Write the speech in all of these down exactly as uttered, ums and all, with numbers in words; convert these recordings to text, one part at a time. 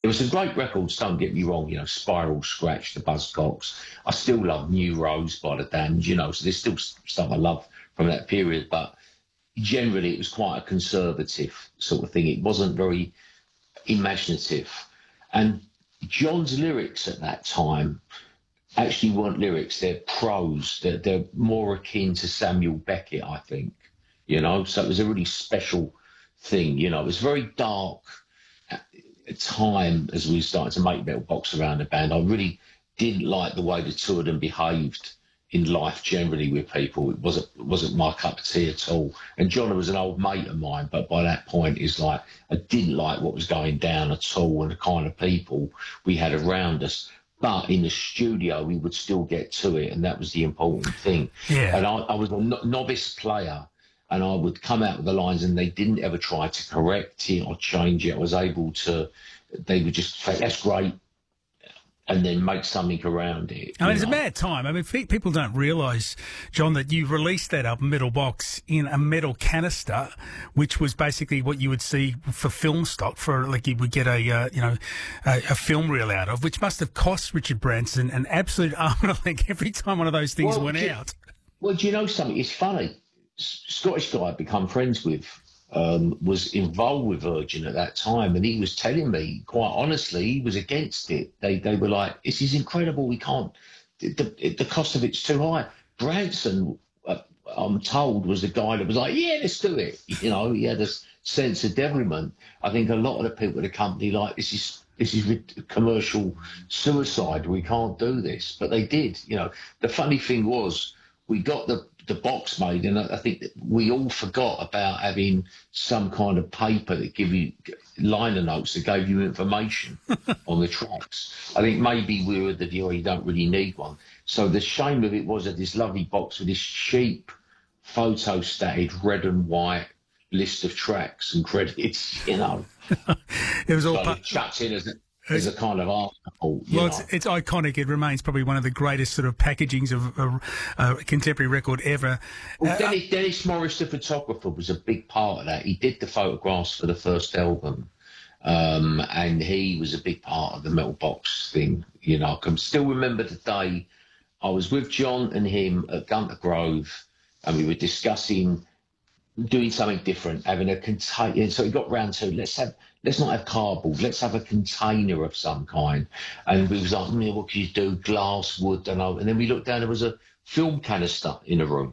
There were some great records, don't get me wrong, you know, Spiral, Scratch, the Buzzcocks. I still love New Rose by the Damned, you know, so there's still stuff I love from that period, but generally it was quite a conservative sort of thing. It wasn't very imaginative. And John's lyrics at that time actually weren't lyrics, they're prose. They're, they're more akin to Samuel Beckett, I think, you know, so it was a really special thing, you know. It was very dark at time as we started to make Metal Box around the band. I really didn't like the way the two of them behaved in life generally with people. It wasn't it wasn't my cup of tea at all. And John was an old mate of mine, but by that point it's like I didn't like what was going down at all and the kind of people we had around us. But in the studio we would still get to it, and that was the important thing. Yeah. And I, I was a no- novice player, and I would come out with the lines and they didn't ever try to correct it or change it. I was able to, they would just say, that's great, and then make something around it. I mean, it's know? a mad time. I mean, pe- people don't realise, John, that you released that album, Metal Box, in a metal canister, which was basically what you would see for film stock, for like you would get a, uh, you know, a, a film reel out of, which must have cost Richard Branson an absolute arm and a leg every time one of those things well, went do, out. Well, do you know something? It's funny. Scottish guy I'd become friends with um, was involved with Virgin at that time, and he was telling me quite honestly he was against it. They they were like, "This is incredible. We can't. The the, the cost of it's too high." Branson, uh, I'm told, was the guy that was like, "Yeah, let's do it." You know, he had a sense of devilment. I think a lot of the people at the company like this is. This is commercial suicide. We can't do this, but they did. You know, the funny thing was we got the the box made, and I think that we all forgot about having some kind of paper that give you liner notes that gave you information on the tracks. I think maybe we were the view you don't really need one. So the shame of it was that this lovely box with this cheap photo-stated red and white list of tracks and credits, you know. It was all so part- chucked in as a, as a kind of article. Well, it's, it's iconic. It remains probably one of the greatest sort of packagings of a, a contemporary record ever. Well, Uh, Dennis, Dennis Morris, the photographer, was a big part of that. He did the photographs for the first album, um, and he was a big part of the Metal Box thing. You know, I can still remember the day I was with John and him at Gunter Grove, and we were discussing doing something different, having a container. So it got round to let's have let's not have cardboard, let's have a container of some kind. And we was like, mm, what can you do? Glass, wood, don't know. And then we looked down, there was a film canister in the room.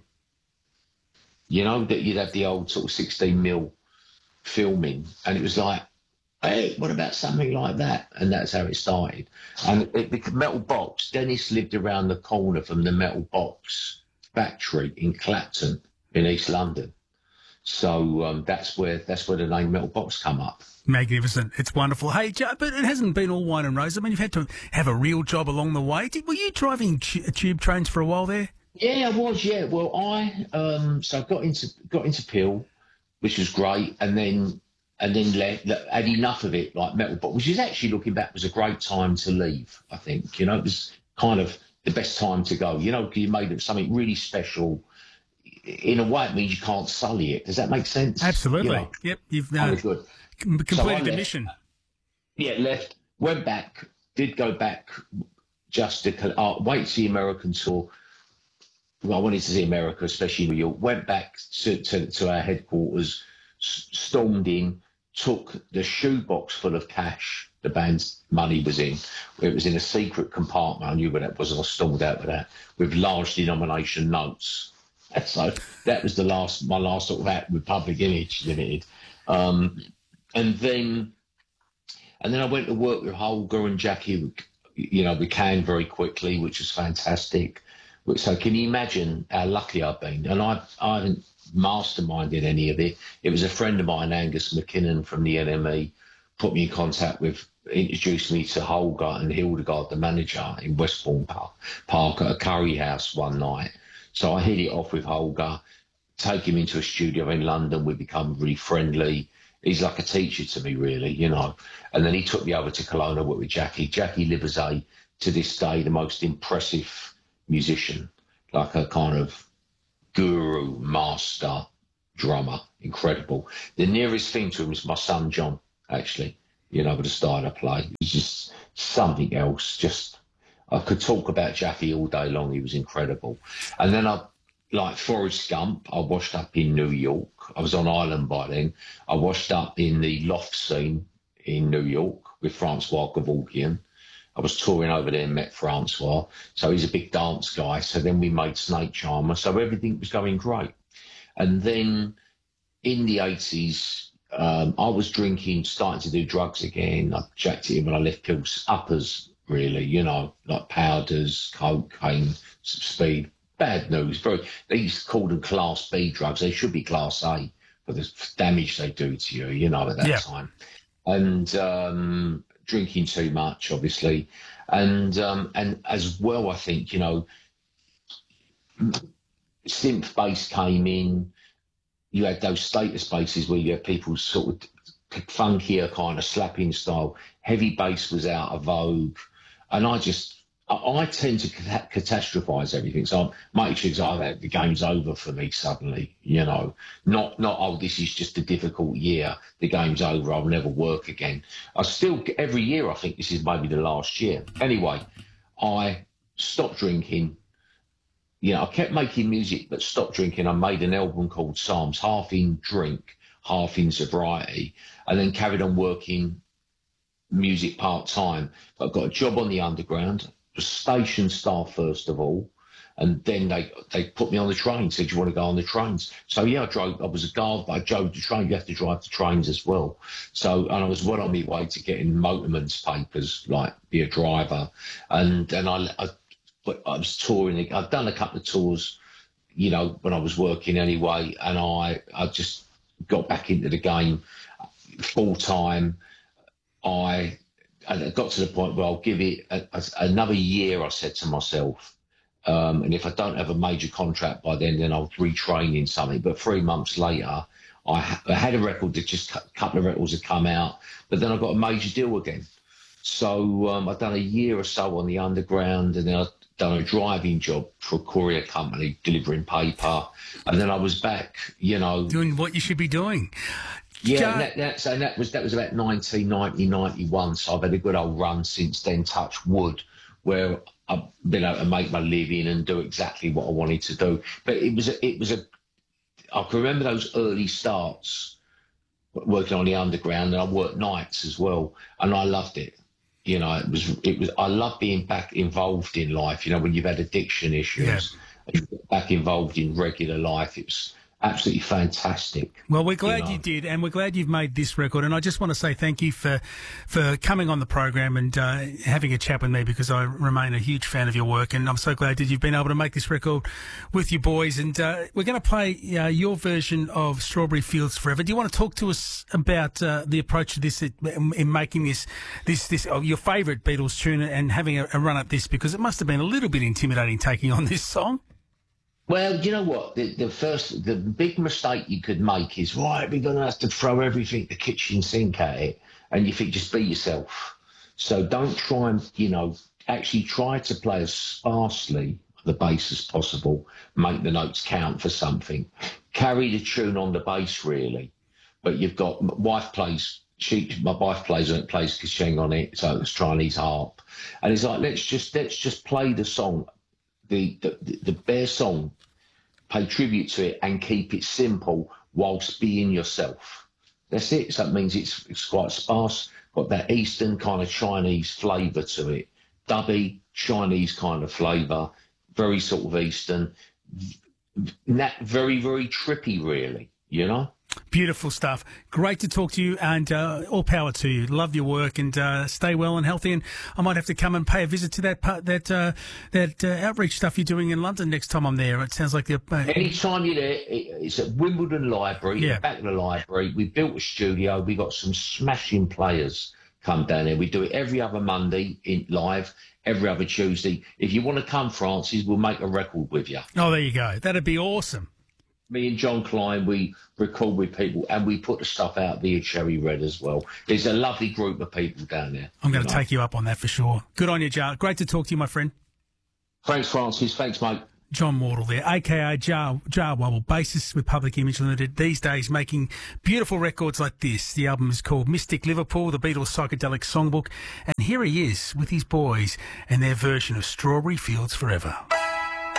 You know, that you'd have the old sort of sixteen mil filming, and it was like, hey, what about something like that? And that's how it started. And it, the Metal Box, Dennis lived around the corner from the Metal Box factory in Clapton in East London. So um, that's where that's where the name Metal Box come up. Magnificent. It's wonderful. Hey, Joe, but it hasn't been all wine and roses. I mean, you've had to have a real job along the way. Did, were you driving t- tube trains for a while there? Yeah, I was, yeah. Well, I um, so I got into got into Peel, which was great, and then and then let, let, had enough of it, like Metal Box, which is actually, looking back, was a great time to leave, I think. You know, it was kind of the best time to go, you know, because you made it something really special. In a way, it means you can't sully it. Does that make sense? Absolutely. You know, yep. You've uh, kind of good. com- completed So the left, mission. Yeah, left, went back, did go back just to uh, wait to see American tour. Well, I wanted to see America, especially New York. Went back to, to, to our headquarters, s- stormed in, took the shoebox full of cash the band's money was in. It was in a secret compartment. I knew where that was, and I stormed out with that, with large denomination notes. So that was the last, my last sort of act with Public Image Limited. Um, and then, and then I went to work with Holger and Jackie, you know, we came very quickly, which was fantastic. So can you imagine how lucky I've been? And I, I haven't masterminded any of it. It was a friend of mine, Angus McKinnon from the N M E, put me in contact with, introduced me to Holger and Hildegard, the manager in Westbourne Park, Park at a curry house one night. So I hit it off with Holger, take him into a studio in London. We become really friendly. He's like a teacher to me, really, you know. And then he took me over to Cologne. I worked with Jackie. Jackie Liverset, to this day, the most impressive musician, like a kind of guru, master, drummer, incredible. The nearest thing to him is my son, John, actually. you know, with the style of play. It was just something else. Just, I could talk about Jaffe all day long. He was incredible. And then I, like Forrest Gump, I washed up in New York. I was on Ireland by then. I washed up in the loft scene in New York with Francois Kevorkian. I was touring over there and met Francois. So he's a big dance guy. So then we made Snake Charmer. So everything was going great. And then in the eighties, um, I was drinking, starting to do drugs again. I jacked it in when I left pills, uppers, really, you know, like powders, cocaine, speed. Bad news. Very, they used to call them Class B drugs. They should be Class A for the damage they do to you, you know, at that yeah. time. And um, drinking too much, obviously. And um, and as well, I think, you know, synth bass came in. You had those status basses where you had people sort of funkier kind of slapping style. Heavy bass was out of vogue. And I just... I tend to catastrophize everything. So I'm making sure oh, the game's over for me suddenly, you know. Not, not oh, this is just a difficult year. The game's over. I'll never work again. I still, every year, I think this is maybe the last year. Anyway, I stopped drinking. You know, I kept making music, but stopped drinking. I made an album called Psalms, half in drink, half in sobriety, and then carried on working music part-time. But I got a job on the Underground. Station staff first of all, and then they they put me on the train. Said, you want to go on the trains? So yeah, I drove. I was a guard, but I drove the train. You have to drive the trains as well. So and I was well on my way to getting motorman's papers, like be a driver. And and I I, but I was touring. I'd done a couple of tours, you know, when I was working anyway. And I I just got back into the game full time. I. And it got to the point where I'll give it a, a, another year, I said to myself. Um, and if I don't have a major contract by then, then I'll retrain in something. But three months later, I, ha- I had a record that just a couple of records had come out. But then I got a major deal again. So um, I'd done a year or so on the Underground, and then I'd done a driving job for a courier company, delivering paper. And then I was back, you know. Doing what you should be doing. Yeah, and that, that's, and that was that was about nineteen ninety, ninety-one. So I've had a good old run since then, touch wood, where I've been able to make my living and do exactly what I wanted to do. But it was a, it was a, I can remember those early starts working on the Underground, and I worked nights as well, and I loved it. You know, it was it was I love being back involved in life. You know, when you've had addiction issues, yeah. back involved in regular life, it was absolutely fantastic. Well, we're glad you, know. you did, and we're glad you've made this record. And I just want to say thank you for for coming on the program and uh, having a chat with me, because I remain a huge fan of your work, and I'm so glad that you've been able to make this record with your boys. And uh, we're going to play uh, your version of Strawberry Fields Forever. Do you want to talk to us about uh, the approach to this in, in making this this this oh, your favourite Beatles tune and having a, a run at this, because it must have been a little bit intimidating taking on this song? Well, you know what? The, the first, the big mistake you could make is, right, we're going to have to throw everything, the kitchen sink at it. And you think, just be yourself. So don't try and, you know, actually try to play as sparsely the bass as possible. Make the notes count for something. Carry the tune on the bass, really. But you've got, my wife plays, she, my wife plays on it, plays Kasheng on it, so it's Chinese harp. And it's like, let's just, let's just play the song. The, the the bare song, pay tribute to it and keep it simple whilst being yourself. That's it. So that means it's it's quite sparse, got that Eastern kind of Chinese flavour to it, dubby Chinese kind of flavour, very sort of Eastern, that very very trippy, really. You know. Beautiful stuff. Great to talk to you, and uh, all power to you. Love your work, and uh, stay well and healthy. And I might have to come and pay a visit to that part, that uh, that uh, outreach stuff you're doing in London next time I'm there. It sounds like you're... Uh, Anytime you're there, it's at Wimbledon Library, yeah. Back of the library. We built a studio. We got some smashing players come down there. We do it every other Monday in live, every other Tuesday. If you want to come, Francis, we'll make a record with you. Oh, there you go. That'd be awesome. Me and John Klein, we record with people, and we put the stuff out via Cherry Red as well. There's a lovely group of people down there. I'm going to take you up on that for sure. Good on you, Jar. Great to talk to you, my friend. Thanks, Francis. Thanks, mate. John Wardle there, a k a. Jar, Jar Wobble, bassist with Public Image Limited, these days making beautiful records like this. The album is called Mystic Liverpool, the Beatles' psychedelic songbook, and here he is with his boys and their version of Strawberry Fields Forever.